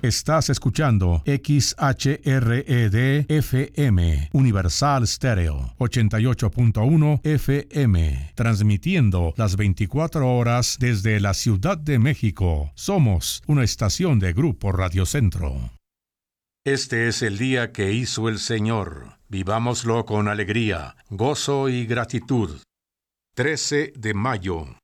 Estás escuchando XHRED-FM, Universal Stereo, 88.1 FM, transmitiendo las 24 horas desde la Ciudad de México. Somos una estación de Grupo Radio Centro. Este es el día que hizo el Señor. Vivámoslo con alegría, gozo y gratitud. 13 de mayo.